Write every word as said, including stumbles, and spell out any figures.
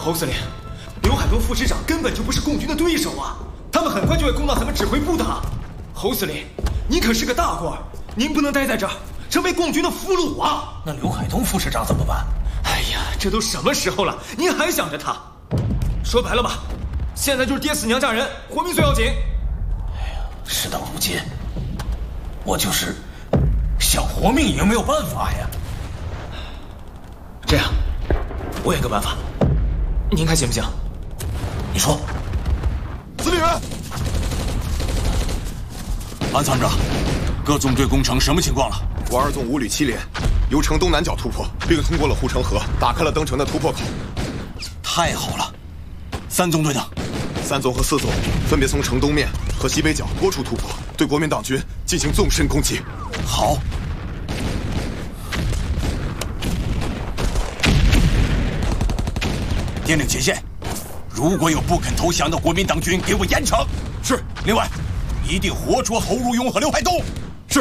侯司令，刘海东副师长根本就不是共军的对手啊！他们很快就会攻到咱们指挥部的。侯司令，您可是个大官，您不能待在这儿，成为共军的俘虏啊！ 那刘海东副师长怎么办？ 哎呀，这都什么时候了，您还想着他？说白了吧，现在就是爹死娘嫁人，活命最要紧。 哎呀，事到如今，我就是想活命也没有办法呀。 这样，我有个办法，您看行不行？ 你说。 司令员， 安参谋长，各纵队攻城什么情况了？ 我二纵五旅七连由城东南角突破，并通过了护城河，打开了登城的突破口。 太好了！三纵队呢？ 三纵和四纵分别从城东面和西北角多处突破，对国民党军进行纵深攻击。 好。电令前线，如果有不肯投降的国民党军，给我严惩。 是。 另外，一定活捉侯如庸和刘海东。